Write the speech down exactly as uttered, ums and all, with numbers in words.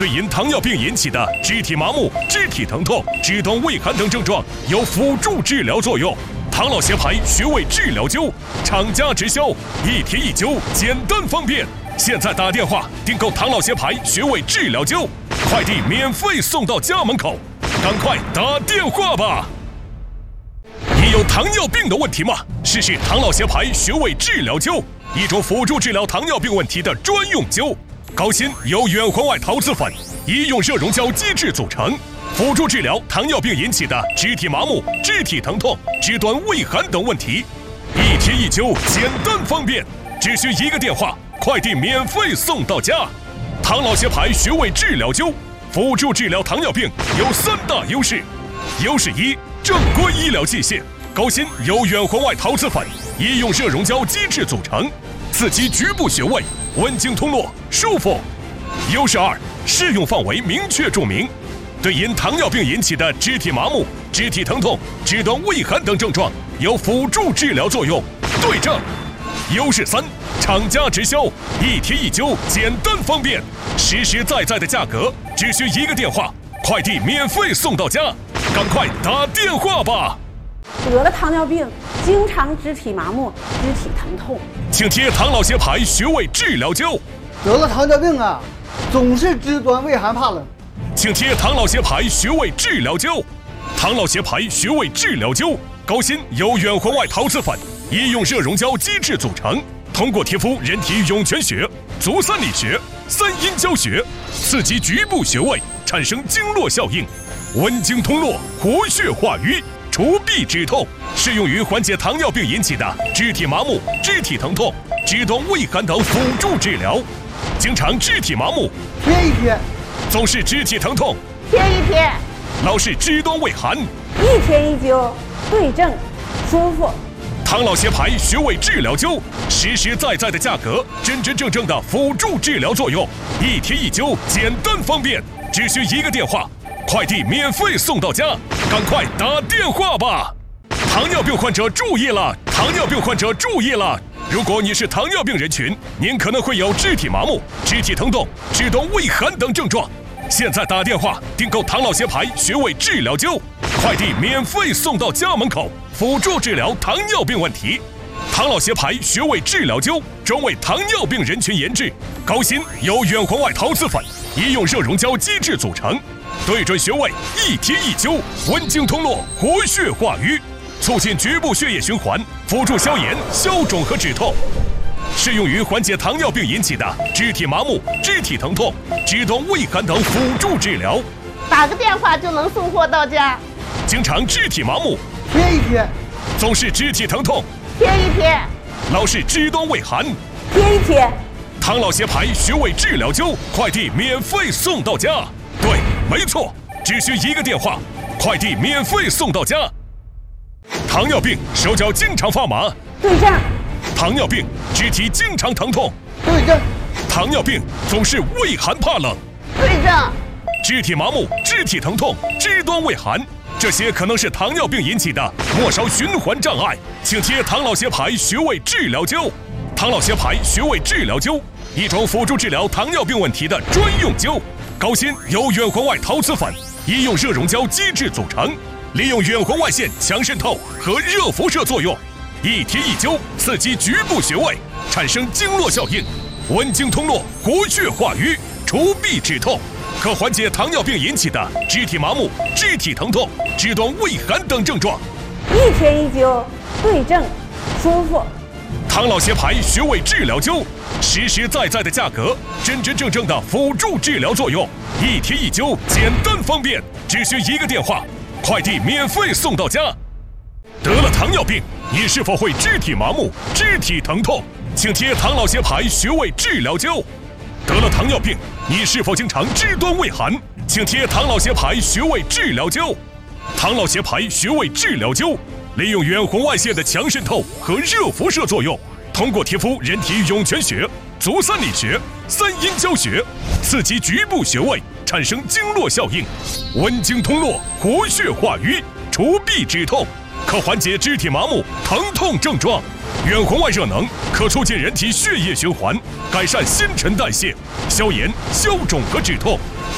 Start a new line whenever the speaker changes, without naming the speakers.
对因糖尿病引起的肢体麻木、肢体疼痛、肢端畏寒等症状有辅助治疗作用。唐老协牌穴位治疗灸，厂家直销，一贴一灸，简单方便。现在打电话订购唐老协牌穴位治疗灸，快递免费送到家门口，赶快打电话吧！你有糖尿病的问题吗？试试唐老协牌穴位治疗灸，一种辅助治疗糖尿病问题的专用灸。高锌由远红外陶瓷粉、医用热熔胶基质组成，辅助治疗糖尿病引起的肢体麻木、肢体疼痛、肢端畏寒等问题。一贴一灸，简单方便，只需一个电话，快递免费送到家。唐老协牌穴位治疗灸，辅助治疗糖尿病有三大优势：优势一，正规医疗器械，高锌由远红外陶瓷粉、医用热熔胶基质组成，刺激局部穴位，温经通络，舒服。优势二，适用范围明确注明，对因糖尿病引起的肢体麻木、肢体疼痛、肢端畏寒等症状有辅助治疗作用，对症。优势三，厂家直销，一贴一灸，简单方便，实实在在的价格，只需一个电话，快递免费送到家，赶快打电话吧！
得了糖尿病，经常肢体麻木、肢体疼痛，
请贴唐老协牌穴位治疗灸。
得了糖尿病啊，总是肢端畏寒怕冷，
请贴唐老协牌穴位治疗灸。唐老协牌穴位治疗灸，高锌由远红外陶瓷粉、医用热熔胶基质组成，通过贴敷人体涌泉穴、足三里穴、三阴交穴，刺激局部穴位，产生经络效应，温经通络，活血化瘀，除痹止痛，适用于缓解糖尿病引起的肢体麻木、肢体疼痛、肢端畏寒等辅助治疗。经常肢体麻木，
贴一贴；
总是肢体疼痛，
贴一贴；
老是肢端畏寒，
一贴一灸，对症，舒服。
唐老协牌穴位治疗灸，实实在在的价格，真真正正的辅助治疗作用，一贴一灸，简单方便，只需一个电话，快递免费送到家，赶快打电话吧！糖尿病患者注意了，糖尿病患者注意了！如果你是糖尿病人群，您可能会有肢体麻木、肢体疼痛、肢端畏寒等症状。现在打电话订购唐老协牌穴位治疗灸，快递免费送到家门口，辅助治疗糖尿病问题。唐老协牌穴位治疗灸专为糖尿病人群研制，高锌由远红外陶瓷粉、医用热熔胶基质组成，对准穴位，一贴一灸，温经通络，活血化瘀，促进局部血液循环，辅助消炎、消肿和止痛，适用于缓解糖尿病引起的肢体麻木、肢体疼痛、肢端畏寒等辅助治疗。
打个电话就能送货到家。
经常肢体麻木，
贴一贴；
总是肢体疼痛，
贴一贴；
老是肢端畏寒，
贴一贴。
唐老协牌穴位治疗灸，快递免费送到家。对，没错，只需一个电话，快递免费送到家。糖尿病手脚经常发麻，
对症。
糖尿病肢体经常疼痛，
对症。
糖尿病总是畏寒怕冷，
对症。
肢体麻木、肢体疼痛、肢端畏寒，这些可能是糖尿病引起的末梢循环障碍，请贴唐老协牌穴位治疗灸。唐老协牌穴位治疗灸，一种辅助治疗糖尿病问题的专用灸，高锌由远红外陶瓷粉、医用热熔胶基质组成，利用远红外线强渗透和热辐射作用，一贴一灸，刺激局部穴位，产生经络效应，温经通络，活血化瘀，除痹止痛，可缓解糖尿病引起的肢体麻木、肢体疼痛、肢端畏寒等症状。
一贴一灸，对症，舒服。
唐老协牌穴位治疗灸，实实在在的价格，真真正正的辅助治疗作用，一贴一灸，简单方便，只需一个电话，快递免费送到家。得了糖尿病，你是否会肢体麻木、肢体疼痛？请贴唐老协牌穴位治疗灸。得了糖尿病，你是否经常肢端畏寒？请贴唐老协牌穴位治疗灸。唐老协牌穴位治疗灸，利用远红外线的强渗透和热辐射作用，通过贴敷人体涌泉穴、足三里穴、三阴交穴，刺激局部穴位，产生经络效应，温经通络，活血化瘀，除痹止痛，可缓解肢体麻木、疼痛症状。远红外热能可促进人体血液循环，改善新陈代谢，消炎、消肿和止痛。